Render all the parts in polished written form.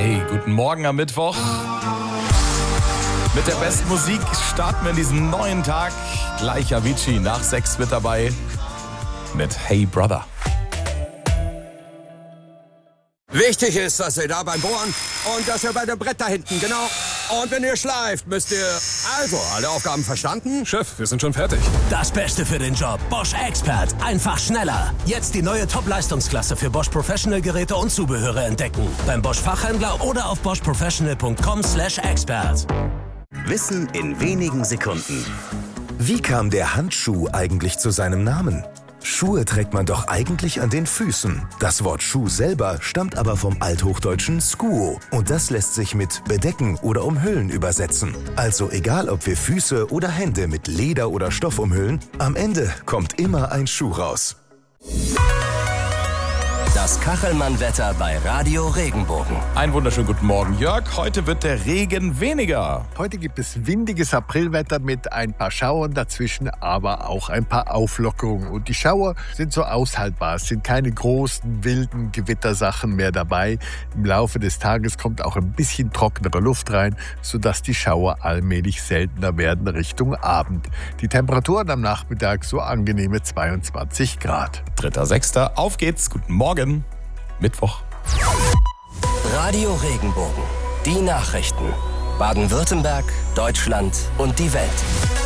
Hey, guten Morgen am Mittwoch. Mit der besten Musik starten wir in diesen neuen Tag. Gleich Avicii nach 6 mit dabei mit Hey Brother. Wichtig ist, dass ihr da beim Bohren und dass ihr bei dem Brett da hinten, genau. Und wenn ihr schleift, müsst ihr... Also, alle Aufgaben verstanden? Chef, wir sind schon fertig. Das Beste für den Job. Bosch Expert. Einfach schneller. Jetzt die neue Top-Leistungsklasse für Bosch Professional-Geräte und Zubehöre entdecken. Beim Bosch Fachhändler oder auf boschprofessional.com/expert. Wissen in wenigen Sekunden. Wie kam der Handschuh eigentlich zu seinem Namen? Schuhe trägt man doch eigentlich an den Füßen. Das Wort Schuh selber stammt aber vom althochdeutschen Skuo. Und das lässt sich mit bedecken oder umhüllen übersetzen. Also egal, ob wir Füße oder Hände mit Leder oder Stoff umhüllen, am Ende kommt immer ein Schuh raus. Das Kachelmann-Wetter bei Radio Regenbogen. Einen wunderschönen guten Morgen, Jörg. Heute wird der Regen weniger. Heute gibt es windiges Aprilwetter mit ein paar Schauern dazwischen, aber auch ein paar Auflockerungen. Und die Schauer sind so aushaltbar. Es sind keine großen, wilden Gewittersachen mehr dabei. Im Laufe des Tages kommt auch ein bisschen trockenere Luft rein, sodass die Schauer allmählich seltener werden Richtung Abend. Die Temperaturen am Nachmittag so angenehme 22 Grad. 3.6. Auf geht's. Guten Morgen. Mittwoch. Radio Regenbogen. Die Nachrichten. Baden-Württemberg, Deutschland und die Welt.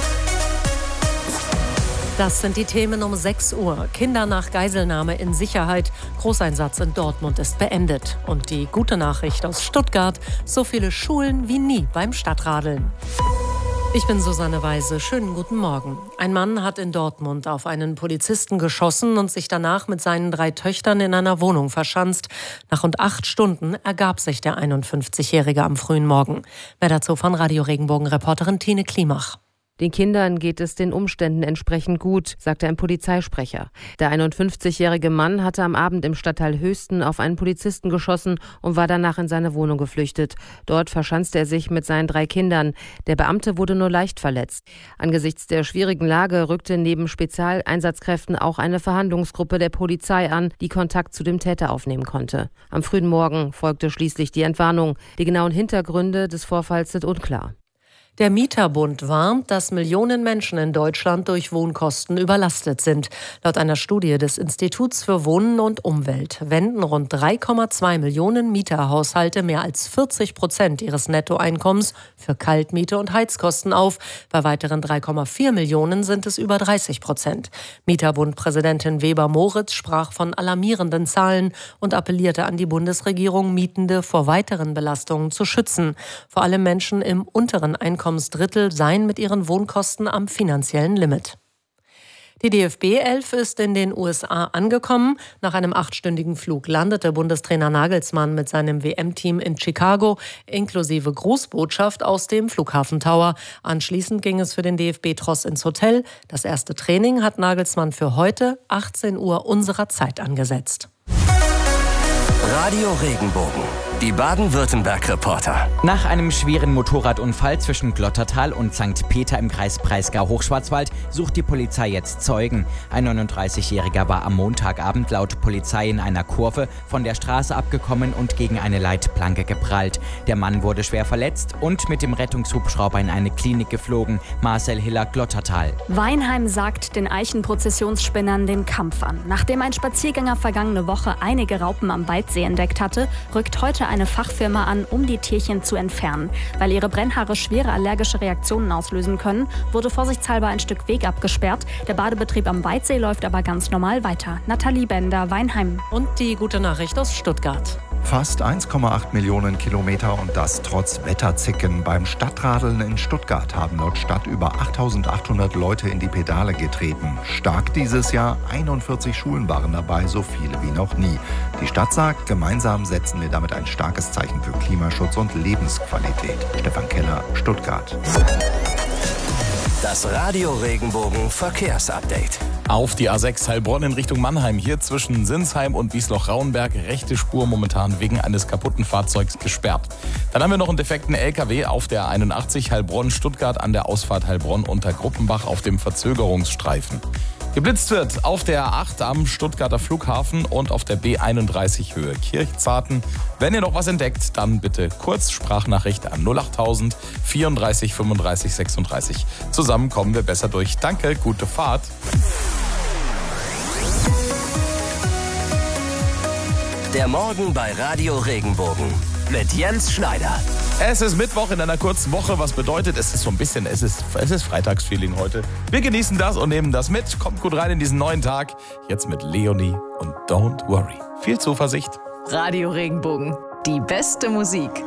Das sind die Themen um 6 Uhr. Kinder nach Geiselnahme in Sicherheit. Großeinsatz in Dortmund ist beendet. Und die gute Nachricht aus Stuttgart. So viele Schulen wie nie beim Stadtradeln. Ich bin Susanne Weise. Schönen guten Morgen. Ein Mann hat in Dortmund auf einen Polizisten geschossen und sich danach mit seinen 3 Töchtern in einer Wohnung verschanzt. Nach rund 8 Stunden ergab sich der 51-Jährige am frühen Morgen. Mehr dazu von Radio Regenbogen-Reporterin Tine Klimach. Den Kindern geht es den Umständen entsprechend gut, sagte ein Polizeisprecher. Der 51-jährige Mann hatte am Abend im Stadtteil Höchsten auf einen Polizisten geschossen und war danach in seine Wohnung geflüchtet. Dort verschanzte er sich mit seinen 3 Kindern. Der Beamte wurde nur leicht verletzt. Angesichts der schwierigen Lage rückte neben Spezialeinsatzkräften auch eine Verhandlungsgruppe der Polizei an, die Kontakt zu dem Täter aufnehmen konnte. Am frühen Morgen folgte schließlich die Entwarnung. Die genauen Hintergründe des Vorfalls sind unklar. Der Mieterbund warnt, dass Millionen Menschen in Deutschland durch Wohnkosten überlastet sind. Laut einer Studie des Instituts für Wohnen und Umwelt wenden rund 3,2 Millionen Mieterhaushalte mehr als 40% ihres Nettoeinkommens für Kaltmiete und Heizkosten auf. Bei weiteren 3,4 Millionen sind es über 30%. Mieterbund-Präsidentin Weber-Moritz sprach von alarmierenden Zahlen und appellierte an die Bundesregierung, Mietende vor weiteren Belastungen zu schützen. Vor allem Menschen im unteren Einkommensdrittel seien mit ihren Wohnkosten am finanziellen Limit. Die DFB-11 ist in den USA angekommen. Nach einem 8-stündigen Flug landete Bundestrainer Nagelsmann mit seinem WM-Team in Chicago, inklusive Grußbotschaft aus dem Flughafen Tower. Anschließend ging es für den DFB-Tross ins Hotel. Das erste Training hat Nagelsmann für heute, 18 Uhr unserer Zeit, angesetzt. Radio Regenbogen. Die Baden-Württemberg-Reporter. Nach einem schweren Motorradunfall zwischen Glottertal und St. Peter im Kreis Breisgau-Hochschwarzwald sucht die Polizei jetzt Zeugen. Ein 39-Jähriger war am Montagabend laut Polizei in einer Kurve von der Straße abgekommen und gegen eine Leitplanke geprallt. Der Mann wurde schwer verletzt und mit dem Rettungshubschrauber in eine Klinik geflogen. Marcel Hiller, Glottertal. Weinheim sagt den Eichenprozessionsspinnern den Kampf an. Nachdem ein Spaziergänger vergangene Woche einige Raupen am Weidsee entdeckt hatte, rückt heute eine Fachfirma an, um die Tierchen zu entfernen. Weil ihre Brennhaare schwere allergische Reaktionen auslösen können, wurde vorsichtshalber ein Stück Weg abgesperrt. Der Badebetrieb am Weidsee läuft aber ganz normal weiter. Nathalie Bender, Weinheim. Und die gute Nachricht aus Stuttgart. Fast 1,8 Millionen Kilometer und das trotz Wetterzicken. Beim Stadtradeln in Stuttgart haben laut Stadt über 8.800 Leute in die Pedale getreten. Stark dieses Jahr, 41 Schulen waren dabei, so viele wie noch nie. Die Stadt sagt, gemeinsam setzen wir damit ein starkes Zeichen für Klimaschutz und Lebensqualität. Stefan Keller, Stuttgart. Das Radio Regenbogen Verkehrsupdate. Auf die A6 Heilbronn in Richtung Mannheim. Hier zwischen Sinsheim und Wiesloch-Rauenberg rechte Spur momentan wegen eines kaputten Fahrzeugs gesperrt. Dann haben wir noch einen defekten LKW auf der 81 Heilbronn-Stuttgart an der Ausfahrt Heilbronn unter Gruppenbach auf dem Verzögerungsstreifen. Geblitzt wird auf der A8 am Stuttgarter Flughafen und auf der B31 Höhe Kirchzarten. Wenn ihr noch was entdeckt, dann bitte kurz Sprachnachricht an 08000 34 35 36. Zusammen kommen wir besser durch. Danke, gute Fahrt. Der Morgen bei Radio Regenbogen mit Jens Schneider. Es ist Mittwoch in einer kurzen Woche, was bedeutet, es ist so ein bisschen, es ist Freitagsfeeling heute. Wir genießen das und nehmen das mit. Kommt gut rein in diesen neuen Tag. Jetzt mit Leonie und Don't Worry. Viel Zuversicht. Radio Regenbogen, die beste Musik.